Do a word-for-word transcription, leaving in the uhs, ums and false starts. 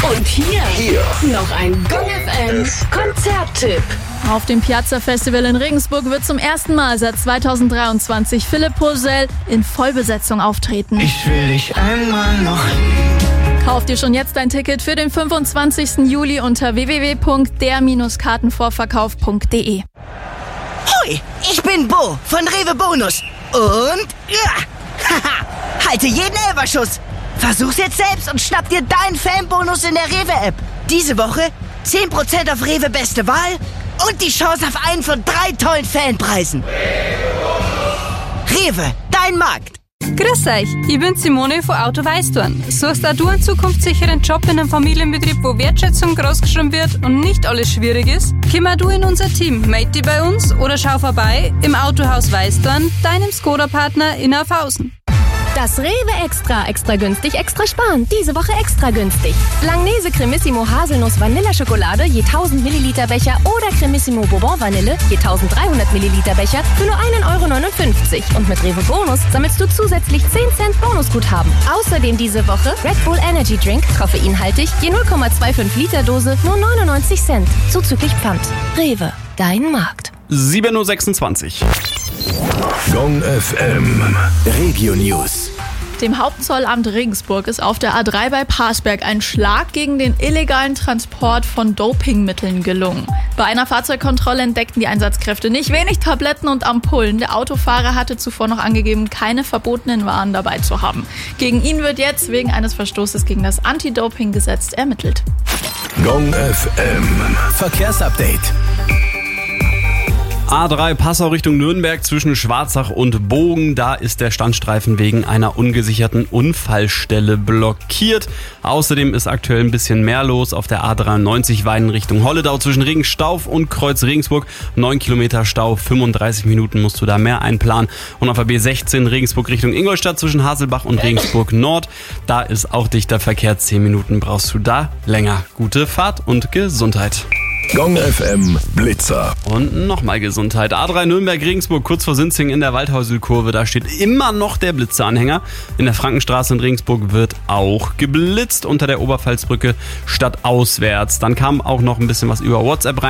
Und hier, Hier. noch ein Gong F M Konzerttipp. Auf dem Piazza Festival in Regensburg wird zum ersten Mal seit zweitausenddreiundzwanzig Philipp Poisel in Vollbesetzung auftreten. Ich will dich einmal noch. Kauf dir schon jetzt dein Ticket für den fünfundzwanzigsten Juli unter w w w punkt der Kartenvorverkauf punkt d e. Hoi, ich bin Bo von Rewe Bonus. Und ja, haha, halte jeden Elferschuss. Versuch's jetzt selbst und schnapp dir deinen Fanbonus in der Rewe-App. Diese Woche zehn Prozent auf Rewe Beste Wahl und die Chance auf einen von drei tollen Fanpreisen. Rewe, dein Markt. Grüß euch, ich bin Simone von Auto Weißdorn. Suchst auch du einen zukunftssicheren Job in einem Familienbetrieb, wo Wertschätzung großgeschrieben wird und nicht alles schwierig ist? Komm auch du in unser Team, melde dich bei uns oder schau vorbei im Autohaus Weißdorn, deinem Skoda-Partner in Aufhausen. Das Rewe Extra, extra günstig, extra sparen. Diese Woche extra günstig. Langnese Cremissimo Haselnuss Vanilleschokolade je tausend Milliliter Becher oder Cremissimo Bourbon Vanille je eintausenddreihundert Milliliter Becher für nur ein Euro neunundfünfzig. Und mit Rewe Bonus sammelst du zusätzlich zehn Cent Bonusguthaben. Außerdem diese Woche Red Bull Energy Drink, koffeinhaltig, je null Komma fünfundzwanzig Liter Dose, nur neunundneunzig Cent. Zuzüglich Pfand. Rewe, dein Markt. sieben Uhr sechsundzwanzig. Gong F M Regio News. Dem Hauptzollamt Regensburg ist auf der A drei bei Parsberg ein Schlag gegen den illegalen Transport von Dopingmitteln gelungen. Bei einer Fahrzeugkontrolle entdeckten die Einsatzkräfte nicht wenig Tabletten und Ampullen. Der Autofahrer hatte zuvor noch angegeben, keine verbotenen Waren dabei zu haben. Gegen ihn wird jetzt wegen eines Verstoßes gegen das Anti-Doping-Gesetz ermittelt. Gong F M Verkehrsupdate. A drei Passau Richtung Nürnberg zwischen Schwarzach und Bogen. Da ist der Standstreifen wegen einer ungesicherten Unfallstelle blockiert. Außerdem ist aktuell ein bisschen mehr los auf der A dreiundneunzig Weiden Richtung Holledau zwischen Regenstauf und Kreuz Regensburg. neun Kilometer Stau, fünfunddreißig Minuten musst du da mehr einplanen. Und auf der B sechzehn Regensburg Richtung Ingolstadt zwischen Haselbach und Regensburg Nord. Da ist auch dichter Verkehr. zehn Minuten brauchst du da länger. Gute Fahrt und Gesundheit. Gong F M Blitzer. Und nochmal Gesundheit. A drei Nürnberg-Regensburg, kurz vor Sinzing in der Waldhäuselkurve. Da steht immer noch der Blitzeranhänger. In der Frankenstraße in Regensburg wird auch geblitzt unter der Oberpfalzbrücke stadtauswärts. Dann kam auch noch ein bisschen was über WhatsApp rein.